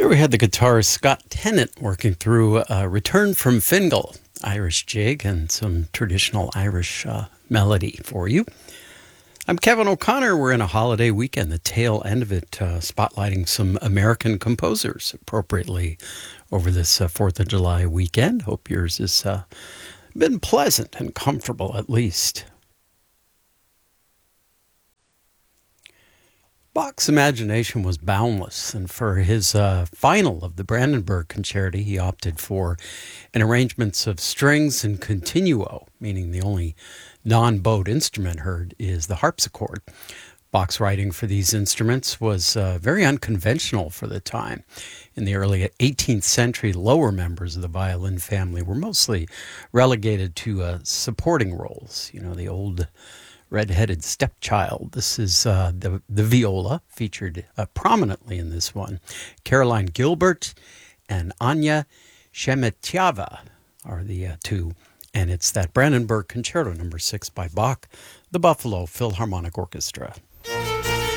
There we had the guitarist Scott Tennant working through Return from Fingal, Irish jig, and some traditional Irish melody for you. I'm Kevin O'Connor. We're in a holiday weekend, the tail end of it, spotlighting some American composers appropriately over this 4th of July weekend. Hope yours has been pleasant and comfortable at least. Bach's imagination was boundless, and for his final of the Brandenburg Concerti, he opted for an arrangement of strings and continuo, meaning the only non-bowed instrument heard is the harpsichord. Bach's writing for these instruments was very unconventional for the time. In the early 18th century, lower members of the violin family were mostly relegated to supporting roles, the old red-headed stepchild. This is the viola, featured prominently in this one. Caroline Gilbert and Anya Shemetyava are the two. And it's that Brandenburg Concerto No. 6 by Bach, the Buffalo Philharmonic Orchestra.